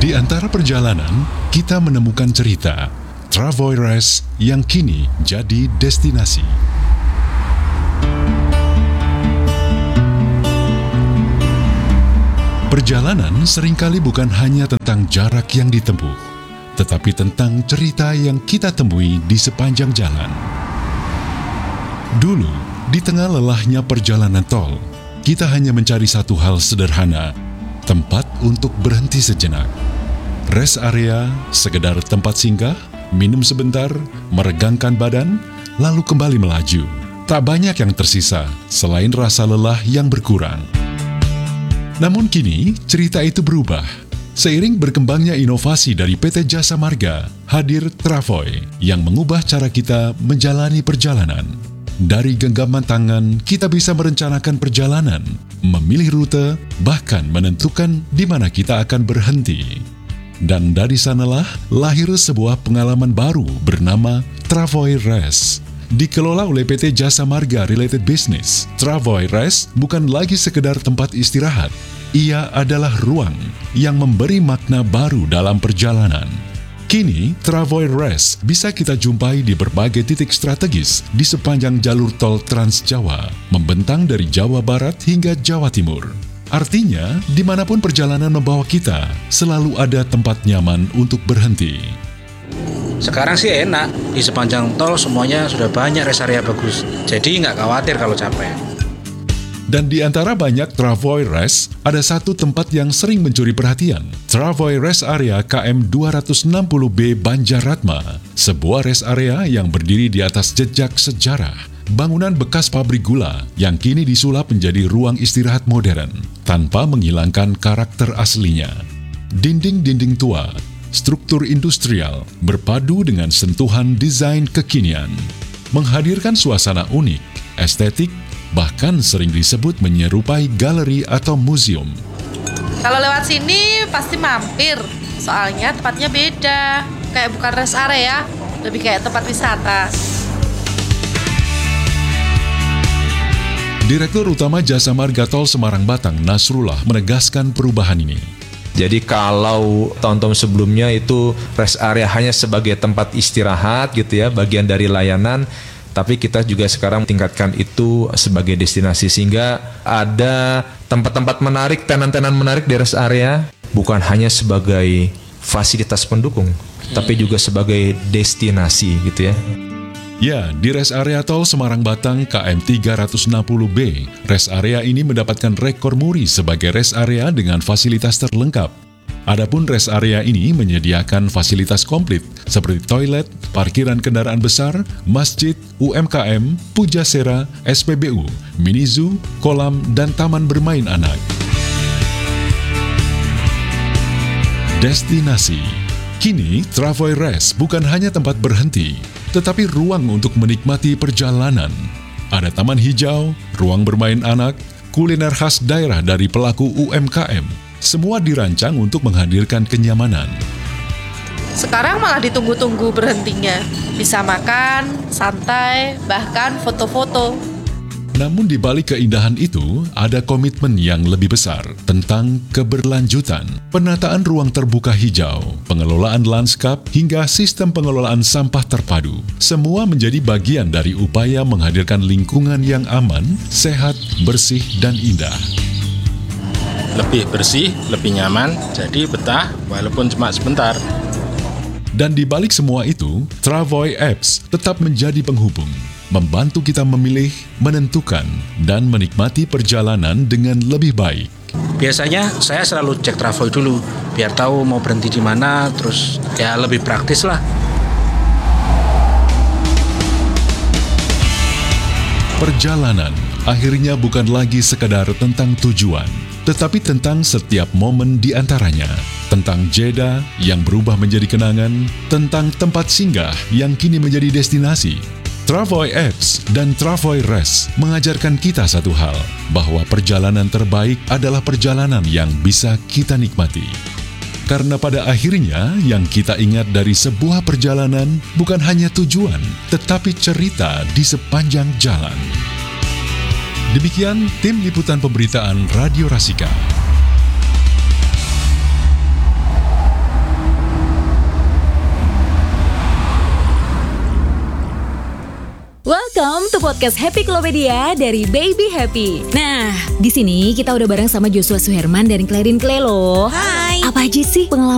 Di antara perjalanan, kita menemukan cerita Travoires yang kini jadi destinasi. Perjalanan seringkali bukan hanya tentang jarak yang ditempuh, tetapi tentang cerita yang kita temui di sepanjang jalan. Dulu, di tengah lelahnya perjalanan tol, kita hanya mencari satu hal sederhana, tempat untuk berhenti sejenak. Rest area, sekedar tempat singgah, minum sebentar, meregangkan badan, lalu kembali melaju. Tak banyak yang tersisa selain rasa lelah yang berkurang. Namun kini, cerita itu berubah. Seiring berkembangnya inovasi dari PT Jasa Marga, hadir Travoy yang mengubah cara kita menjalani perjalanan. Dari genggaman tangan, kita bisa merencanakan perjalanan, memilih rute, bahkan menentukan di mana kita akan berhenti. Dan dari sanalah lahir sebuah pengalaman baru bernama Travoires. Dikelola oleh PT Jasa Marga Related Business, Travoires bukan lagi sekedar tempat istirahat. Ia adalah ruang yang memberi makna baru dalam perjalanan. Kini, Travoires bisa kita jumpai di berbagai titik strategis di sepanjang jalur tol Trans Jawa, membentang dari Jawa Barat hingga Jawa Timur. Artinya, dimanapun perjalanan membawa kita, selalu ada tempat nyaman untuk berhenti. Sekarang sih enak, di sepanjang tol semuanya sudah banyak rest area bagus, jadi nggak khawatir kalau capek. Dan di antara banyak Travoy Rest, ada satu tempat yang sering mencuri perhatian. Travoy Rest Area KM 260B Banjaratma, sebuah rest area yang berdiri di atas jejak sejarah. Bangunan bekas pabrik gula yang kini disulap menjadi ruang istirahat modern, tanpa menghilangkan karakter aslinya. Dinding-dinding tua, struktur industrial, berpadu dengan sentuhan desain kekinian, menghadirkan suasana unik, estetik, bahkan sering disebut menyerupai galeri atau museum. Kalau lewat sini pasti mampir, soalnya tempatnya beda. Kayak bukan rest area, lebih kayak tempat wisata. Direktur Utama Jasa Marga Tol Semarang Batang, Nasrullah, menegaskan perubahan ini. Jadi kalau tahun-tahun sebelumnya itu rest area hanya sebagai tempat istirahat gitu ya, bagian dari layanan, tapi kita juga sekarang tingkatkan itu sebagai destinasi sehingga ada tempat-tempat menarik, tenan-tenan menarik di rest area, bukan hanya sebagai fasilitas pendukung, tapi juga sebagai destinasi gitu ya. Ya, di rest area tol Semarang Batang KM 360B, rest area ini mendapatkan rekor muri sebagai rest area dengan fasilitas terlengkap. Adapun rest area ini menyediakan fasilitas komplit seperti toilet, parkiran kendaraan besar, masjid, UMKM, pujasera, SPBU, mini zoo, kolam, dan taman bermain anak. Destinasi. Kini, Travoy Rest bukan hanya tempat berhenti, tetapi ruang untuk menikmati perjalanan. Ada taman hijau, ruang bermain anak, kuliner khas daerah dari pelaku UMKM. Semua dirancang untuk menghadirkan kenyamanan. Sekarang malah ditunggu-tunggu berhentinya. Bisa makan, santai, bahkan foto-foto. Namun di balik keindahan itu, ada komitmen yang lebih besar tentang keberlanjutan. Penataan ruang terbuka hijau, pengelolaan lanskap, hingga sistem pengelolaan sampah terpadu. Semua menjadi bagian dari upaya menghadirkan lingkungan yang aman, sehat, bersih, dan indah. Lebih bersih, lebih nyaman, jadi betah walaupun cuma sebentar. Dan di balik semua itu, Travoy Apps tetap menjadi penghubung, membantu kita memilih, menentukan, dan menikmati perjalanan dengan lebih baik. Biasanya saya selalu cek Travoy dulu, biar tahu mau berhenti di mana, terus ya lebih praktis lah. Perjalanan akhirnya bukan lagi sekedar tentang tujuan, tetapi tentang setiap momen di antaranya. Tentang jeda yang berubah menjadi kenangan, tentang tempat singgah yang kini menjadi destinasi. Travoy Apps dan Travoy Rest mengajarkan kita satu hal, bahwa perjalanan terbaik adalah perjalanan yang bisa kita nikmati. Karena pada akhirnya yang kita ingat dari sebuah perjalanan bukan hanya tujuan, tetapi cerita di sepanjang jalan. Demikian tim liputan pemberitaan Radio Rasika. Welcome to podcast Happy Klopedia dari Baby Happy. Nah, di sini kita udah bareng sama Joshua Suherman dan Clarin Clay loh. Hai. Apa aja sih pengalaman